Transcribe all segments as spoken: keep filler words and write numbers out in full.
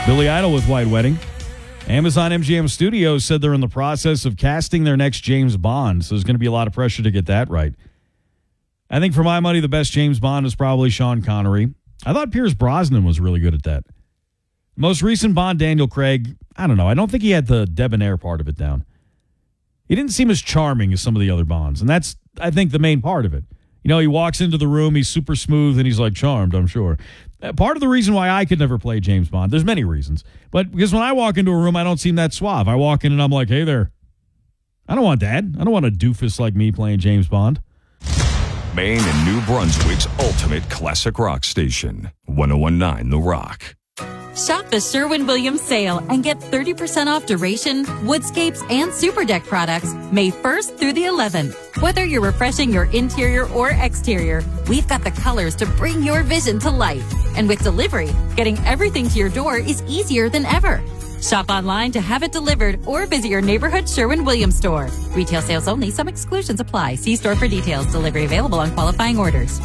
Billy Idol with White Wedding. Amazon M G M Studios said they're in the process of casting their next James Bond, so there's going to be a lot of pressure to get that right. I think for my money, the best James Bond is probably Sean Connery. I thought Pierce Brosnan was really good at that. Most recent Bond, Daniel Craig, I don't know. I don't think he had the debonair part of it down. He didn't seem as charming as some of the other Bonds, and that's, I think, the main part of it. You know, he walks into the room, he's super smooth, and he's like charmed, I'm sure. Uh, part of the reason why I could never play James Bond, there's many reasons, but because when I walk into a room, I don't seem that suave. I walk in and I'm like, hey there. I don't want that. I don't want a doofus like me playing James Bond. Maine and New Brunswick's ultimate classic rock station, one oh one point nine The Rock. Shop the Sherwin-Williams sale and get thirty percent off Duration, Woodscapes, and Super Deck products May first through the eleventh. Whether you're refreshing your interior or exterior, we've got the colors to bring your vision to life. And with delivery, getting everything to your door is easier than ever. Shop online to have it delivered or visit your neighborhood Sherwin-Williams store. Retail sales only. Some exclusions apply. See store for details. Delivery available on qualifying orders.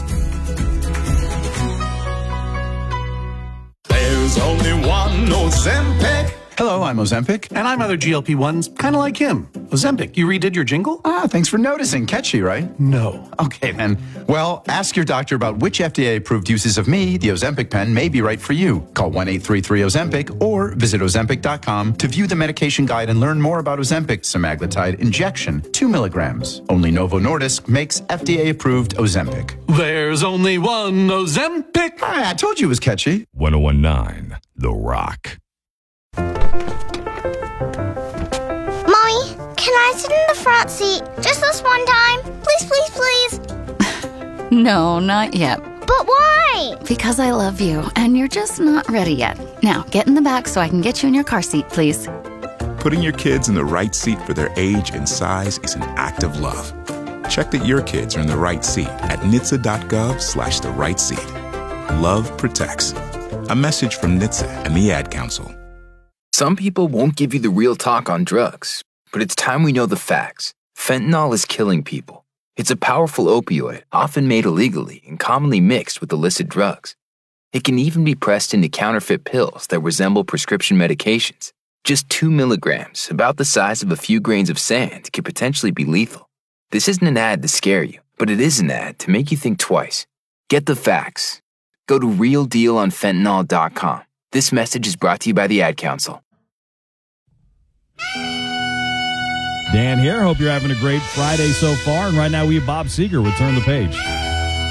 There's only one Ozempic. Hello, I'm Ozempic. And I'm other G L P ones, kind of like him. Ozempic, you redid your jingle? Ah, thanks for noticing. Catchy, right? No. Okay, then. Well, ask your doctor about which F D A-approved uses of me, the Ozempic pen, may be right for you. Call one eight three three Ozempic or visit Ozempic dot com to view the medication guide and learn more about Ozempic semaglutide injection, two milligrams. Only Novo Nordisk makes F D A-approved Ozempic. There's only one Ozempic. Ah, I told you it was catchy. one oh one point nine The Rock. Mommy, can I sit in the front seat just this one time? Please, please, please. No, not yet. But why? Because I love you, and you're just not ready yet. Now, get in the back so I can get you in your car seat, please. Putting your kids in the right seat for their age and size is an act of love. Check that your kids are in the right seat at N H T S A dot gov slash the right seat. Love protects. A message from N H T S A and the Ad Council. Some people won't give you the real talk on drugs, but it's time we know the facts. Fentanyl is killing people. It's a powerful opioid, often made illegally and commonly mixed with illicit drugs. It can even be pressed into counterfeit pills that resemble prescription medications. Just two milligrams, about the size of a few grains of sand, could potentially be lethal. This isn't an ad to scare you, but it is an ad to make you think twice. Get the facts. Go to real deal on fentanyl dot com. This message is brought to you by the Ad Council. Dan here. Hope you're having a great Friday so far. And right now we have Bob Seger with Turn the Page.